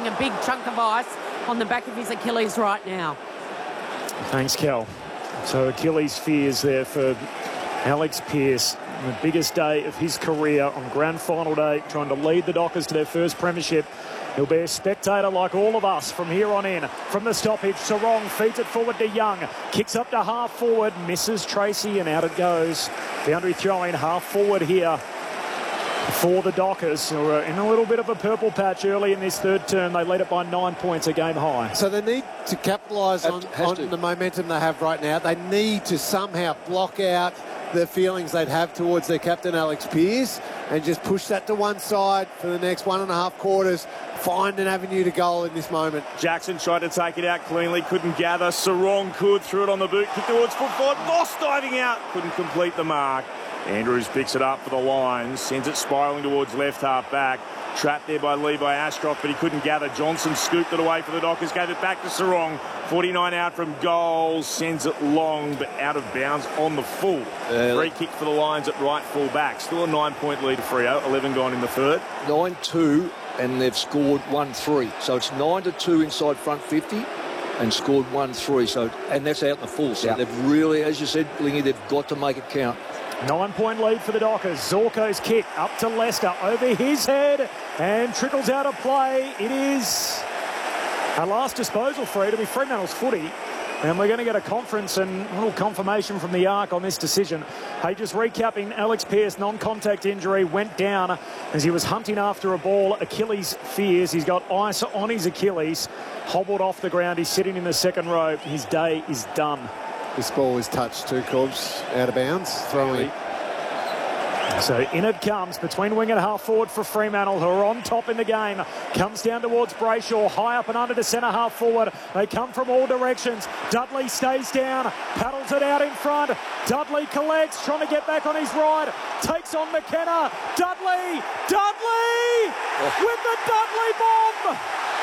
a big chunk of ice on the back of his Achilles right now. Thanks, Kel. So Achilles fears there for Alex Pearce. The biggest day of his career on grand final day, trying to lead the Dockers to their first premiership. He'll be a spectator like all of us from here on in. From the stoppage, Sarong feeds it forward to Young. Kicks up to half forward, misses Tracy, and out it goes. Boundary throw-in, half forward here for the Dockers, who are in a little bit of a purple patch early in this third term. They lead it by 9 points, a game high. So they need to capitalise on the momentum they have right now. They need to somehow block out the feelings they'd have towards their captain, Alex Pearce, and just push that to one side for the next 1.5 quarters. Find an avenue to goal in this moment. Jackson tried to take it out cleanly, couldn't gather. Sarong could, threw it on the boot, kicked towards foot forward. Moss diving out, couldn't complete the mark. Andrews picks it up for the Lions, sends it spiralling towards left half back. Trapped there by Levi Ashcroft, but he couldn't gather. Johnson scooped it away for the Dockers, gave it back to Sarong. 49 out from goal, sends it long, but out of bounds on the full. Free kick for the Lions at right full back. Still a 9-point lead to Freo, 11 gone in the third. 9-2, and they've scored 1-3. So it's 9-2 inside front 50 and scored 1-3. So, and that's out in the full. So they've really, as you said, Lingy, they've got to make it count. 9-point lead for the Dockers. Zorko's kick up to Lester over his head and trickles out of play. It is a last disposal for it. It'll be Fremantle's footy. And we're going to get a conference and a little confirmation from the ARC on this decision. Hey, just recapping, Alex Pearce, non-contact injury, went down as he was hunting after a ball. Achilles fears. He's got ice on his Achilles. Hobbled off the ground. He's sitting in the second row. His day is done. This ball is touched too, Corbs, out of bounds, throwing. So in it comes between wing and half forward for Fremantle, who are on top in the game. Comes down towards Brayshaw, high up and under to centre half forward. They come from all directions. Dudley stays down, paddles it out in front. Dudley collects, trying to get back on his right. Takes on McKenna. Dudley with the Dudley bomb.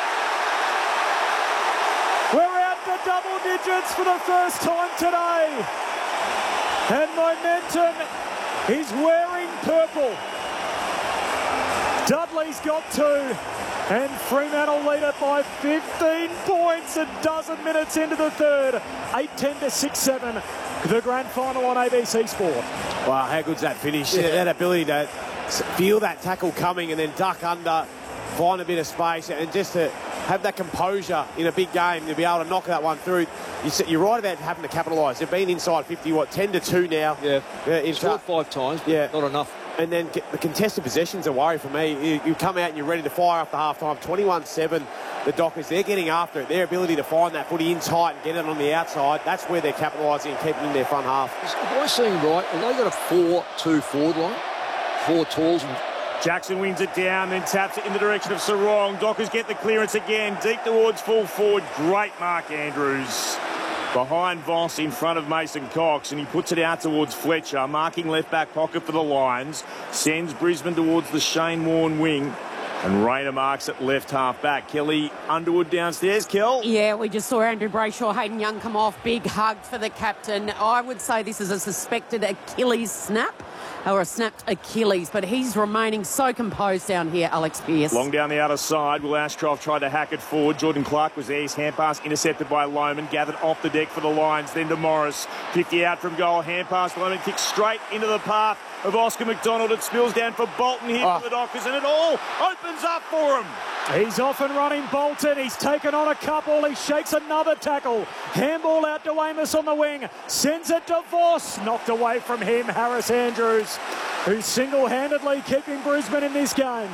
We're out to double digits for the first time today. And momentum is wearing purple. Dudley's got 2. And Fremantle lead it by 15 points a dozen minutes into the third. 8-10 to 6-7. The grand final on ABC Sport. Wow, how good's that finish? That ability to feel that tackle coming and then duck under, find a bit of space, and just to have that composure in a big game to be able to knock that one through. You're right about having to capitalise. They've been inside 50, 10-2 now. Yeah, scored 5 times, but not enough. And then the contested possession's a worry for me. You come out and you're ready to fire after half-time. 21-7, the Dockers, they're getting after it. Their ability to find that footy in tight and get it on the outside, that's where they're capitalising and keeping in their front half. Am I seeing right? Have they got a 4-2 forward line? 4 talls and... Jackson wins it down, then taps it in the direction of Sarong. Dockers get the clearance again, deep towards full forward. Great Mark Andrews. Behind Voss, in front of Mason Cox, and he puts it out towards Fletcher, marking left back pocket for the Lions. Sends Brisbane towards the Shane Warne wing. And Rayner marks at left half back. Kelly Underwood downstairs. Kel? Yeah, we just saw Andrew Brayshaw, Hayden Young come off. Big hug for the captain. I would say this is a suspected Achilles snap. Or a snapped Achilles, but he's remaining so composed down here, Alex Pearce. Long down the outer side, Will Ashcroft tried to hack it forward. Jordan Clark was there. His hand pass intercepted by Lohman, gathered off the deck for the Lions, then to Morris. 50 out from goal, hand pass, Lohman kicks straight into the path of Oscar McDonald. It spills down for Bolton here for the Dockers, and it all opens up for him. He's off and running, Bolton. He's taken on a couple. He shakes another tackle. Handball out to Amos on the wing. Sends it to Voss. Knocked away from him, Harris Andrews, who's single-handedly keeping Brisbane in this game.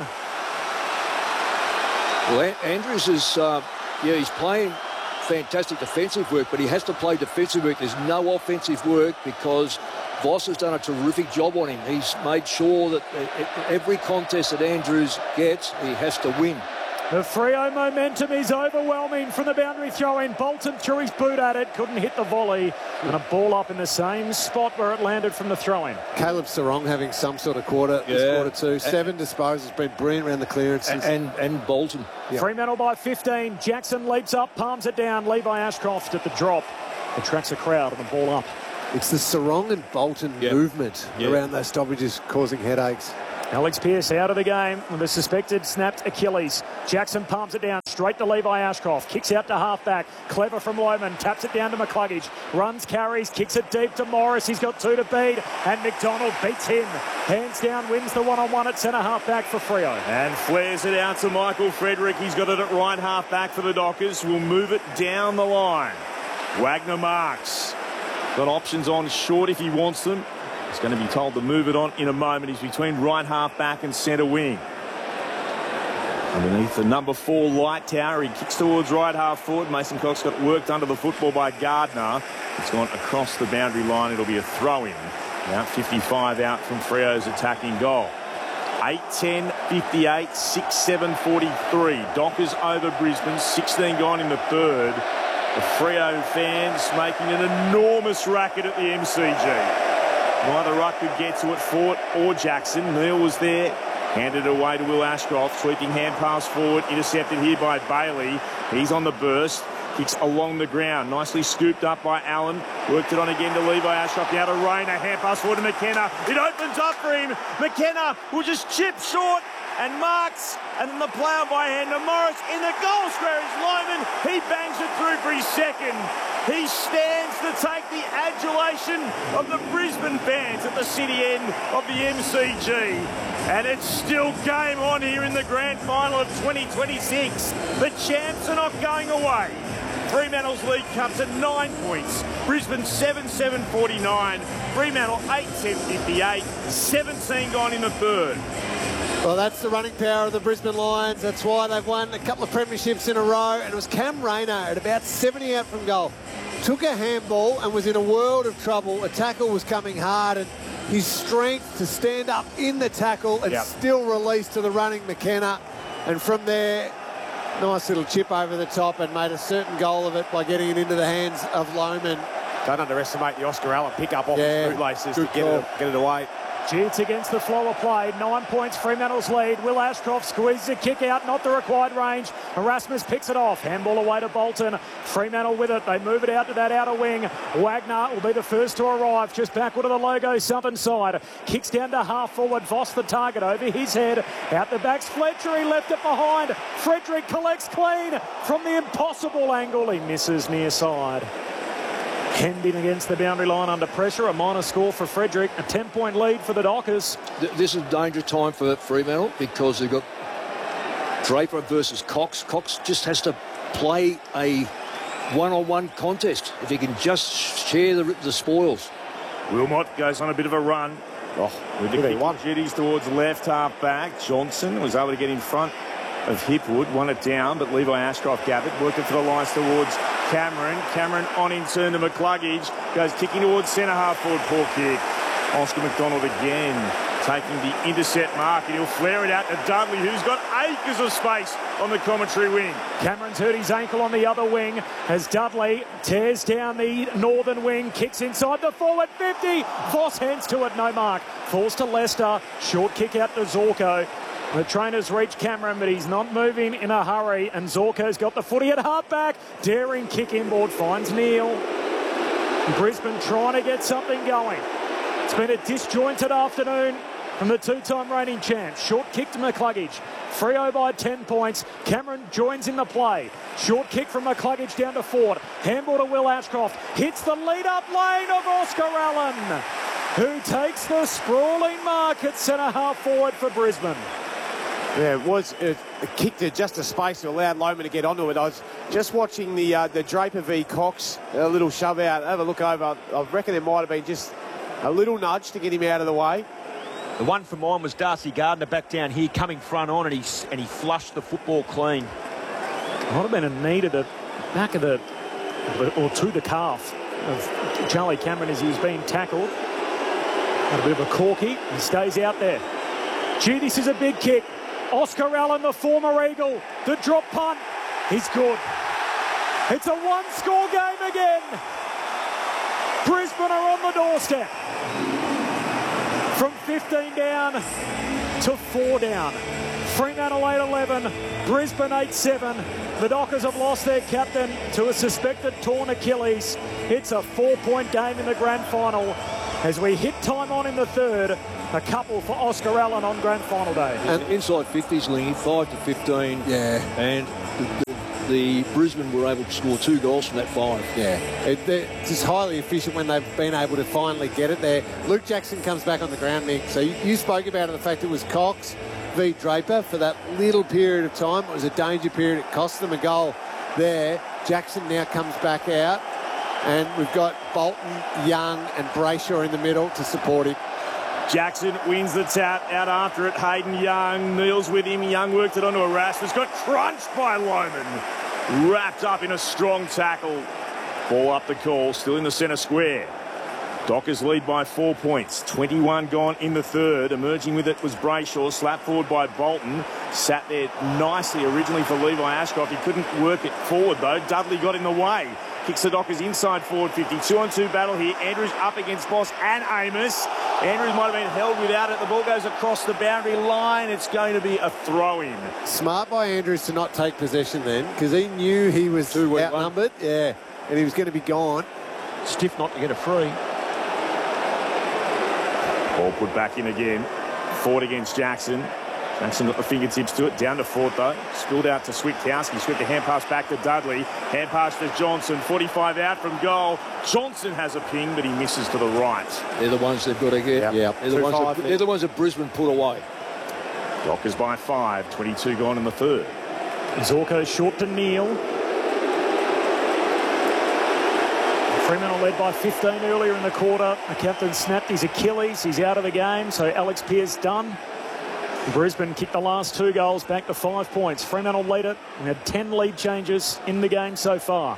Well, Andrews is, he's playing fantastic defensive work, but he has to play defensive work. There's no offensive work because Voss has done a terrific job on him. He's made sure that every contest that Andrews gets, he has to win. The Freo momentum is overwhelming from the boundary throw-in. Bolton threw his boot at it, couldn't hit the volley, and a ball up in the same spot where it landed from the throw-in. Caleb Sarong having some sort of quarter this quarter too. 7 disposals, been brilliant around the clearances. And Bolton. Yep. Fremantle by 15. Jackson leaps up, palms it down. Levi Ashcroft at the drop. Attracts a crowd and the ball up. It's the Sarong and Bolton movement around those stoppages causing headaches. Alex Pearce out of the game with a suspected snapped Achilles. Jackson palms it down straight to Levi Ashcroft. Kicks out to halfback. Clever from Lohman. Taps it down to McCluggage. Runs, carries, kicks it deep to Morris. He's got 2 to beat. And McDonald beats him. Hands down, wins the one-on-one at centre halfback for Freo. And flares it out to Michael Frederick. He's got it at right halfback for the Dockers. Will move it down the line. Wagner marks. Got options on short if he wants them. He's going to be told to move it on in a moment. He's between right half-back and centre wing. Underneath the number 4 light tower, he kicks towards right half forward. Mason Cox got worked under the football by Gardner. It's gone across the boundary line. It'll be a throw-in. Now 55 out from Freo's attacking goal. 8-10, 58, 6-7, 43. Dockers over Brisbane, 16 gone in the third. The Freo fans making an enormous racket at the MCG. Neither ruck could get to it, Fort or Jackson. Neal was there, handed away to Will Ashcroft. Sweeping hand pass forward, intercepted here by Bailey. He's on the burst, kicks along the ground. Nicely scooped up by Allen. Worked it on again to Levi Ashcroft. Now to Rayner, hand pass forward to McKenna. It opens up for him. McKenna will just chip short and marks. And then the play on by hand to Morris. In the goal square is Lohman. He bangs it through for his second. He stands to take the adulation of the Brisbane fans at the city end of the MCG. And it's still game on here in the grand final of 2026. The champs are not going away. Fremantle's League Cup to 9 points. Brisbane 7-7-49. Fremantle 8-10-58. 17 gone in the third. Well, that's the running power of the Brisbane Lions. That's why they've won a couple of premierships in a row. And it was Cam Rayner at about 70 out from goal. Took a handball and was in a world of trouble. A tackle was coming hard, and his strength to stand up in the tackle and still release to the running McKenna. And from there, nice little chip over the top and made a certain goal of it by getting it into the hands of Lohman. Don't underestimate the Oscar Allen pick up off his bootlaces to get it away. Jits against the flow of play. 9 points, Fremantle's lead. Will Ashcroft squeezes a kick out, not the required range. Erasmus picks it off. Handball away to Bolton. Fremantle with it. They move it out to that outer wing. Wagner will be the first to arrive. Just backward of the logo, southern side. Kicks down to half forward. Voss the target over his head. Out the back's Fletcher. He left it behind. Frederick collects clean from the impossible angle. He misses near side. Hemmed in against the boundary line under pressure. A minor score for Frederick. A 10-point lead for the Dockers. This is danger time for Fremantle because they've got Draper versus Cox. Cox just has to play a one-on-one contest if he can just share the spoils. Wilmot goes on a bit of a run. With the kick jetties towards left half back. Johnson was able to get in front of Hipwood, won it down, but Levi Ashcroft gathered, working for the lines towards Cameron. Cameron on in turn to McCluggage, goes kicking towards centre half forward, poor kick. Oscar McDonald again taking the intercept mark, and he'll flare it out to Dudley, who's got acres of space on the commentary wing. Cameron's hurt his ankle on the other wing as Dudley tears down the northern wing, kicks inside the forward 50. Voss hands to it, no mark. Falls to Lester, short kick out to Zorko. The trainers reach Cameron, but he's not moving in a hurry, and Zorko's got the footy at halfback. Daring kick inboard, finds Neal. Brisbane trying to get something going. It's been a disjointed afternoon from the two-time reigning champs. Short kick to McCluggage. Freo by 10 points. Cameron joins in the play. Short kick from McCluggage down to Ford. Handball to Will Ashcroft. Hits the lead-up lane of Oscar Allen, who takes the sprawling mark at centre-half forward for Brisbane. Yeah, it was a kick to just a space that allowed Lohman to get onto it. I was just watching the Draper v Cox, a little shove out. Have a look over. I reckon there might have been just a little nudge to get him out of the way. The one for mine was Darcy Gardner back down here, coming front on, and he flushed the football clean. Might have been a knee to the back of or to the calf of Charlie Cameron as he was being tackled. Got a bit of a corky. He stays out there. Gee, this is a big kick. Oscar Allen, the former Eagle, the drop punt, he's good. It's a one-score game again. Brisbane are on the doorstep. From 15 down to 4 down. Fremantle 8-11, Brisbane 8-7. The Dockers have lost their captain to a suspected torn Achilles. It's a 4-point game in the grand final. As we hit time on in the third, a couple for Oscar Allen on grand final day. And inside 50s, Lingy, 5-15. Yeah. And the Brisbane were able to score 2 goals from that 5. Yeah. They're just highly efficient when they've been able to finally get it there. Luke Jackson comes back on the ground, Mick. So you spoke about it, the fact it was Cox v Draper for that little period of time. It was a danger period. It cost them a goal there. Jackson now comes back out. And we've got Bolton, Young and Brayshaw in the middle to support him. Jackson wins the tap, out after it. Hayden Young kneels with him. Young worked it onto Erasmus, got crunched by Lohman. Wrapped up in a strong tackle. Ball up the call, still in the centre square. Dockers lead by 4 points. 21 gone in the third. Emerging with it was Brayshaw, slapped forward by Bolton. Sat there nicely originally for Levi Ashcroft. He couldn't work it forward though. Dudley got in the way. Kicks the Dockers inside forward 50. 2-on-2 battle here. Andrews up against Boss and Amos. Andrews might have been held without it. The ball goes across the boundary line. It's going to be a throw-in. Smart by Andrews to not take possession then, because he knew he was outnumbered. Yeah, and he was going to be gone. Stiff not to get a free. Ball put back in again. Ford against Jackson. Jackson got the fingertips to it. Down to Ford though. Spilled out to Switkowski. Swick the hand pass back to Dudley. Hand pass to Johnson. 45 out from goal. Johnson has a ping, but he misses to the right. They're the ones they've got to get. Yeah. They're the ones that Brisbane put away. Dockers by 5. 22 gone in the third. Zorko short to Neil. Fremantle led by 15 earlier in the quarter. The captain snapped his Achilles. He's out of the game, so Alex Pearce done. Brisbane kicked the last 2 goals back to 5 points. Fremantle lead it and had 10 lead changes in the game so far.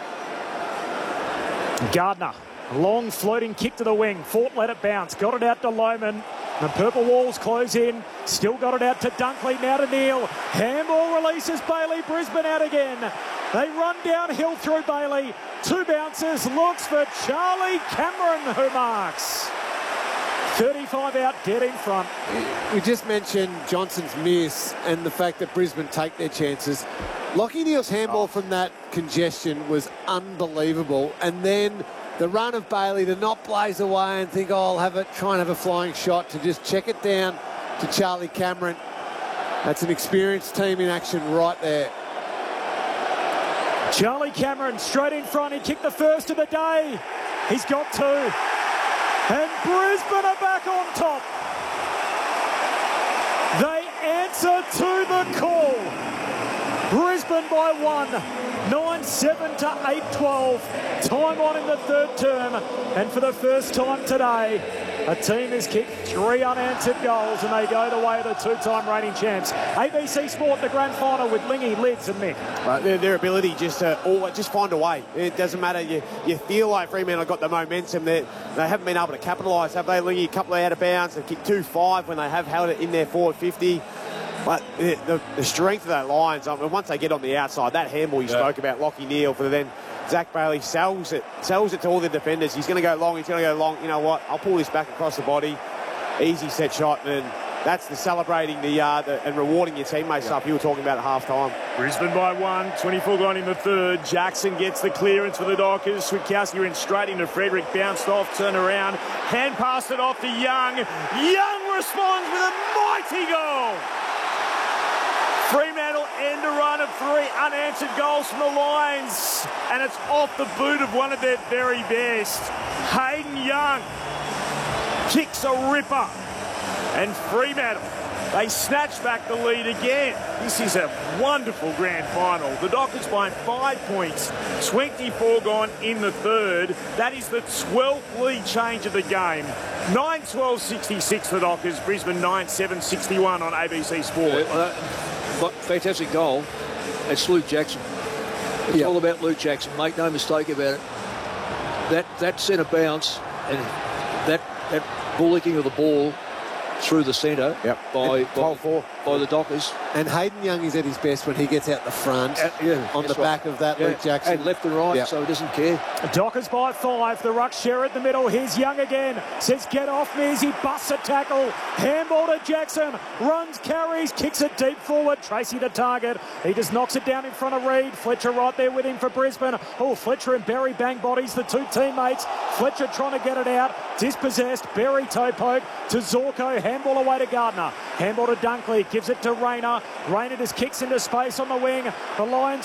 Gardner, a long floating kick to the wing. Fort let it bounce. Got it out to Lohman. The purple walls close in. Still got it out to Dunkley. Now to Neil. Handball releases Bailey. Brisbane out again. They run downhill through Bailey. 2 bounces. Looks for Charlie Cameron, who marks. 35 out, dead in front. We just mentioned Johnson's miss and the fact that Brisbane take their chances. Lachie Neale's handball from that congestion was unbelievable. And then the run of Bailey to not blaze away and think, oh, I'll try and have a flying shot, to just check it down to Charlie Cameron. That's an experienced team in action right there. Charlie Cameron straight in front. He kicked the first of the day. He's got 2. And Brisbane are back on top. They answer to the call. Brisbane by 1. 9-7 to 8-12. Time on in the third term. And for the first time today, a team has kicked 3 unanswered goals and they go the way of the 2-time reigning champs. ABC Sport, the grand final with Lingy, Lids and Mick. Their ability just to just find a way. It doesn't matter. You feel like Fremantle got the momentum. They haven't been able to capitalise, have they, Lingy? A couple out of bounds. They've kicked 2-5 when they have held it in their forward 50. But the strength of that Lions, I mean, once they get on the outside, that handball you spoke about, Lachie Neale, for then Zach Bailey sells it to all the defenders. He's going to go long. You know what? I'll pull this back across the body. Easy set shot, and that's the celebrating and rewarding your teammates stuff you were talking about at half-time. Brisbane by 1. 24 gone in the third. Jackson gets the clearance for the Dockers. Switkowski went straight into Frederick. Bounced off, turned around. Hand passed it off to Young. Young responds with a mighty goal. Fremantle end a run of 3 unanswered goals from the Lions, and it's off the boot of one of their very best. Hayden Young kicks a ripper, and Fremantle, they snatch back the lead again. This is a wonderful grand final. The Dockers by 5 points, 24 gone in the third. That is the 12th lead change of the game. 9-12-66 the Dockers, Brisbane 9-7-61 on ABC Sport. Fantastic goal. It's Luke Jackson. It's all about Luke Jackson. Make no mistake about it. That centre bounce and that bullocking of the ball through the centre by by the Dockers. And Hayden Young is at his best when he gets out the front on the back of that Luke Jackson. And left and right, so he doesn't care. Dockers by 5. The ruck share at the middle. Here's Young again. Says, get off me as he busts a tackle. Handball to Jackson. Runs, carries, kicks it deep forward. Tracy the target. He just knocks it down in front of Reid. Fletcher right there with him for Brisbane. Oh, Fletcher and Berry bang bodies, the two teammates. Fletcher trying to get it out. Dispossessed. Berry toe poke to Zorko. Handball away to Gardner. Handball to Dunkley. Gives it to Rayner. Rayner just kicks into space on the wing. The Lions